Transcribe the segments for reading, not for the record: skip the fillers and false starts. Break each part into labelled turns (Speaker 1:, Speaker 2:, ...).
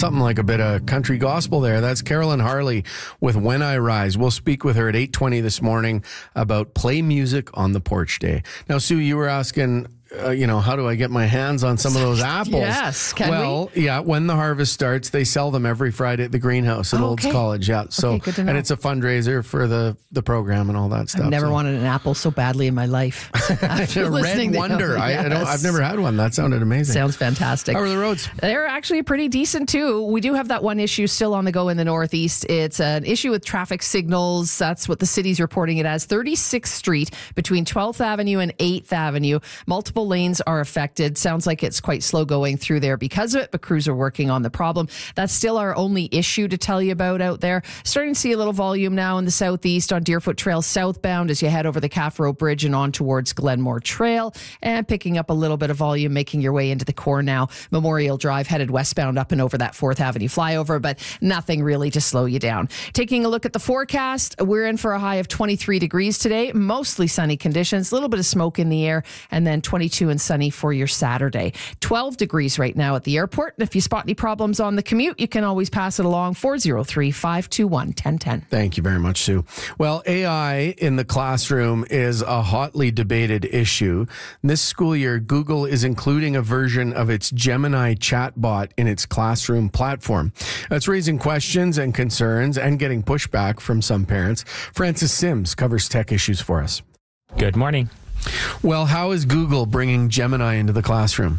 Speaker 1: something like a bit of country gospel there. That's Carolyn Harley with When I Rise. We'll speak with her at 8:20 this morning about Play Music on the Porch Day. Now, Sue, you were asking, how do I get my hands on some of those apples?
Speaker 2: Yes, can we?
Speaker 1: Yeah, when the harvest starts, they sell them every Friday at the greenhouse at Olds College. Yeah, so
Speaker 2: good to know.
Speaker 1: And it's a fundraiser for the program and all that stuff.
Speaker 2: I've never wanted an apple so badly in my life.
Speaker 1: Red Wonder. I've never had one. That sounded amazing.
Speaker 2: Sounds fantastic.
Speaker 1: How are the roads?
Speaker 2: They're actually pretty decent too. We do have that one issue still on the go in the Northeast. It's an issue with traffic signals. That's what the city's reporting it as. 36th Street between 12th Avenue and 8th Avenue. Multiple lanes are affected. Sounds like it's quite slow going through there because of it, but crews are working on the problem. That's still our only issue to tell you about out there. Starting to see a little volume now in the southeast on Deerfoot Trail southbound as you head over the Calf Row Bridge and on towards Glenmore Trail, and picking up a little bit of volume making your way into the core now. Memorial Drive headed westbound up and over that 4th Avenue flyover, but nothing really to slow you down. Taking a look at the forecast, we're in for a high of 23 degrees today, mostly sunny conditions, a little bit of smoke in the air, and then 22 and sunny for your Saturday. 12 degrees right now at the airport. And if you spot any problems on the commute, you can always pass it along 403-521-1010.
Speaker 1: Thank you very much, Sue. Well, AI in the classroom is a hotly debated issue. This school year, Google is including a version of its Gemini chatbot in its classroom platform. That's raising questions and concerns and getting pushback from some parents. Francis Sims covers tech issues for us.
Speaker 3: Good morning.
Speaker 1: Well, how is Google bringing Gemini into the classroom?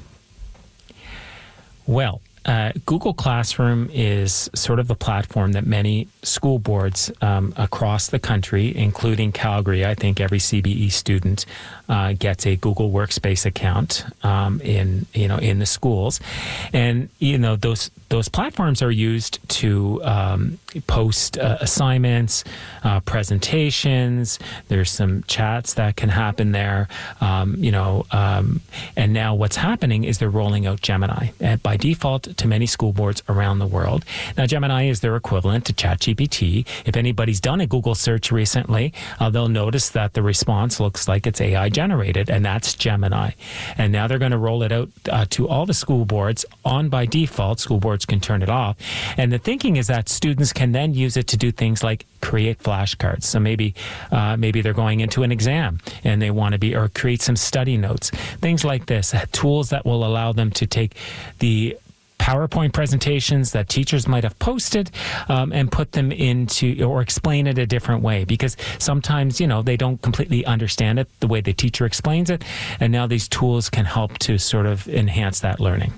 Speaker 3: Well, Google Classroom is sort of the platform that many school boards across the country, including Calgary, I think every CBE student gets a Google Workspace account in the schools, and those platforms are used to post assignments, presentations. There's some chats that can happen there, and now what's happening is they're rolling out Gemini by default to many school boards around the world. Now, Gemini is their equivalent to ChatGPT. If anybody's done a Google search recently, they'll notice that the response looks like it's AI generated, and that's Gemini. And now they're going to roll it out to all the school boards on by default. School boards can turn it off. And the thinking is that students can then use it to do things like create flashcards. So maybe they're going into an exam and they want to or create some study notes, things like this, tools that will allow them to take the PowerPoint presentations that teachers might have posted and put them into, or explain it a different way, because sometimes, they don't completely understand it the way the teacher explains it. And now these tools can help to sort of enhance that learning.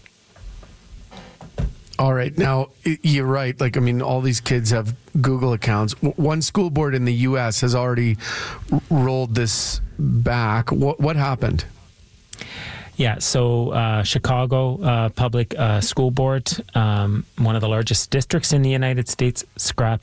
Speaker 1: All right. Now, you're right. All these kids have Google accounts. One school board in the U.S. has already rolled this back. What happened?
Speaker 3: Yeah, so Chicago Public School Board, one of the largest districts in the United States, scrapped